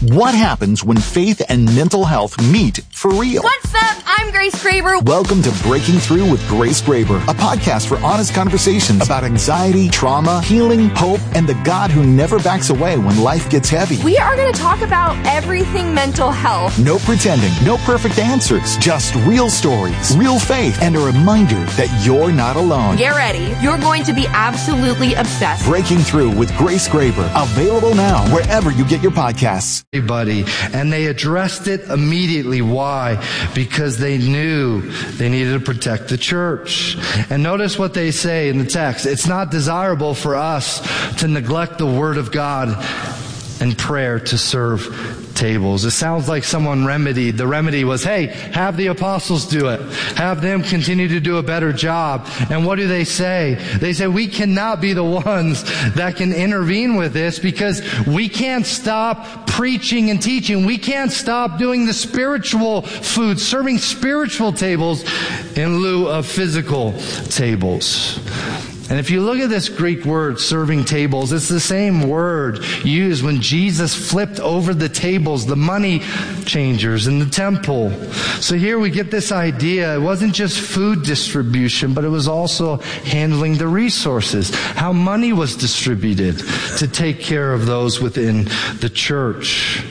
What happens when faith and mental health meet for real? What's up? I'm Grace Graber. Welcome to Breaking Through with Grace Graber, a podcast for honest conversations about anxiety, trauma, healing, hope, and the God who never backs away when life gets heavy. We are going to talk about everything mental health. No pretending, no perfect answers, just real stories, real faith, and a reminder that you're not alone. Get ready. You're going to be absolutely obsessed. Breaking Through with Grace Graber, available now wherever you get your podcasts. Everybody, and they addressed it immediately. Why? Because they knew they needed to protect the church. And notice what they say in the text. It's not desirable for us to neglect the Word of God and prayer to serve tables. It sounds like someone remedied. The remedy was, hey, have the apostles do it. Have them continue to do a better job. And what do they say? They say, we cannot be the ones that can intervene with this because we can't stop preaching and teaching. We can't stop doing the spiritual food, serving spiritual tables in lieu of physical tables. And if you look at this Greek word, serving tables, it's the same word used when Jesus flipped over the tables, the money changers in the temple. So here we get this idea. It wasn't just food distribution, but it was also handling the resources, how money was distributed to take care of those within the church.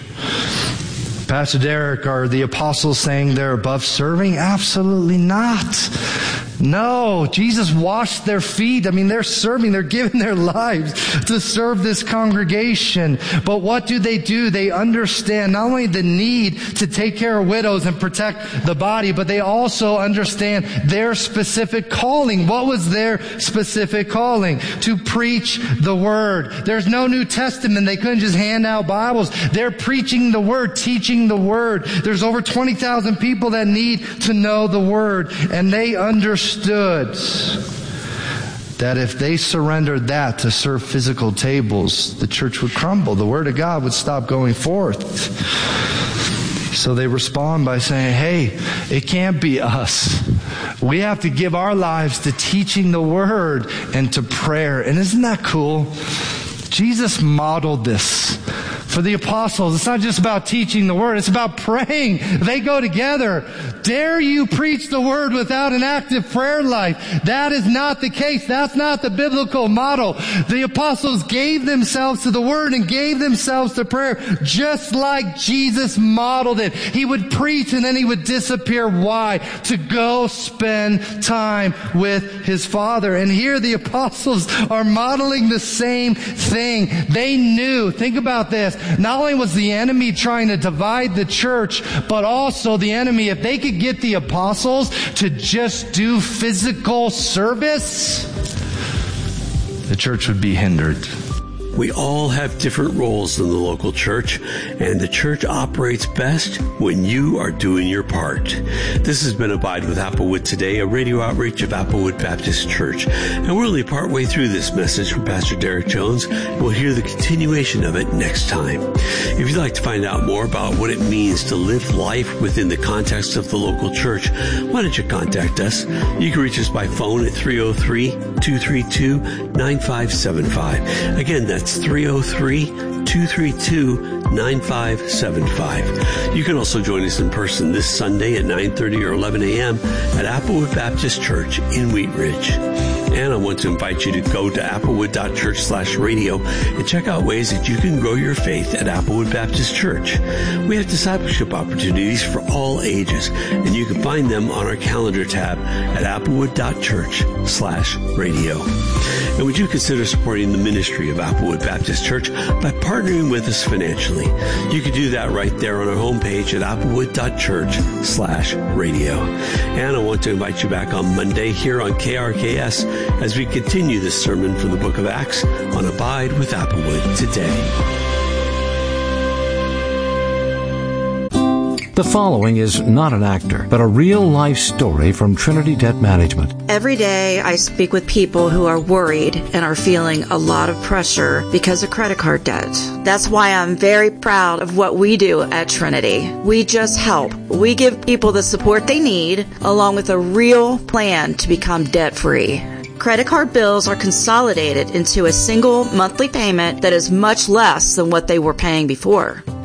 Pastor Derek, are the apostles saying they're above serving? Absolutely not. No, Jesus washed their feet. I mean, they're serving, they're giving their lives to serve this congregation. But what do? They understand not only the need to take care of widows and protect the body, but they also understand their specific calling. What was their specific calling? To preach the Word. There's no New Testament. They couldn't just hand out Bibles. They're preaching the Word, teaching the Word. There's over 20,000 people that need to know the Word, and they understood that if they surrendered that to serve physical tables, the church would crumble. The Word of God would stop going forth. So they respond by saying, hey, it can't be us. We have to give our lives to teaching the Word and to prayer. And isn't that cool? Jesus modeled this for the apostles. It's not just about teaching the Word, it's about praying. They go together. Dare you preach the Word without an active prayer life? That is not the case. That's not the biblical model. The apostles gave themselves to the Word and gave themselves to prayer, just like Jesus modeled it. He would preach and then he would disappear. Why? To go spend time with his Father. And here the apostles are modeling the same thing. They knew, think about this, not only was the enemy trying to divide the church, but also the enemy, if they could get the apostles to just do physical service, the church would be hindered. We all have different roles in the local church, and the church operates best when you are doing your part. This has been Abide with Applewood Today, a radio outreach of Applewood Baptist Church. And we're only partway through this message from Pastor Derek Jones, and we'll hear the continuation of it next time. If you'd like to find out more about what it means to live life within the context of the local church, why don't you contact us? You can reach us by phone at 303-232-9575. Again, that's 303-232-9575. You can also join us in person this Sunday at 9:30 or 11 a.m. at Applewood Baptist Church in Wheat Ridge. And I want to invite you to go to applewood.church/radio and check out ways that you can grow your faith at Applewood Baptist Church. We have discipleship opportunities for all ages, and you can find them on our calendar tab at applewood.church/radio. And would you consider supporting the ministry of Applewood Baptist Church by partnering with us financially? You can do that right there on our homepage at applewood.church/radio. And I want to invite you back on Monday here on KRKS as we continue this sermon from the book of Acts on Abide with Applewood Today. The following is not an actor, but a real-life story from Trinity Debt Management. Every day I speak with people who are worried and are feeling a lot of pressure because of credit card debt. That's why I'm very proud of what we do at Trinity. We just help. We give people the support they need, along with a real plan to become debt-free. Credit card bills are consolidated into a single monthly payment that is much less than what they were paying before.